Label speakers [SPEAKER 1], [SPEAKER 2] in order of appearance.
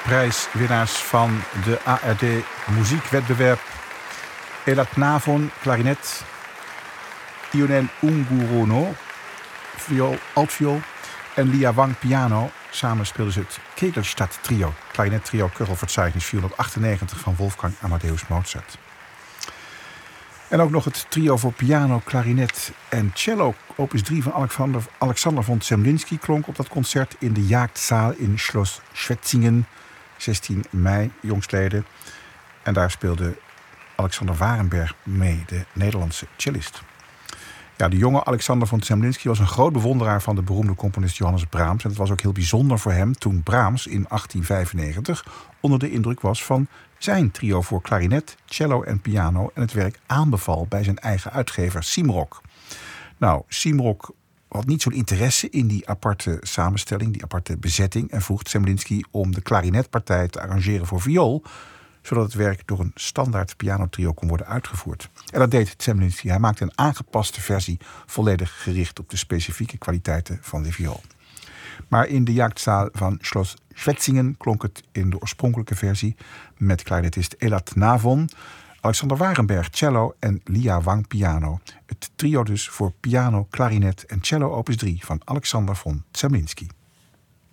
[SPEAKER 1] prijswinnaars van de ARD muziekweddenwerp. Elat Navon, klarinet. Ionel Ungurono, altviool. En Lia Wang, piano. Samen speelden ze het Kegelstadt Trio. Klarinet trio Köchelverzeichnis 498 van Wolfgang Amadeus Mozart. En ook nog het trio voor piano, klarinet en cello. Opus 3 van Alexander von Zemlinsky klonk op dat concert in de Jagdzaal in Schloss Schwetzingen. 16 mei, jongstleden. En daar speelde Alexander Warenberg mee, de Nederlandse cellist. Ja, de jonge Alexander von Zemlinsky was een groot bewonderaar van de beroemde componist Johannes Brahms. En het was ook heel bijzonder voor hem toen Brahms in 1895 onder de indruk was van zijn trio voor klarinet, cello en piano en het werk aanbeval bij zijn eigen uitgever Simrock. Nou, Simrock had niet zo'n interesse in die aparte samenstelling, die aparte bezetting en vroeg Zemlinsky om de klarinetpartij te arrangeren voor viool, zodat het werk door een standaard pianotrio kon worden uitgevoerd. En dat deed Zemlinsky. Hij maakte een aangepaste versie, volledig gericht op de specifieke kwaliteiten van de viool. Maar in de Jagdzaal van Schloss Schwetzingen klonk het in de oorspronkelijke versie met klarinetist Elat Navon, Alexander Warenberg cello en Lia Wang piano. Het trio dus voor piano, klarinet en cello opus 3 van Alexander von Zemlinsky.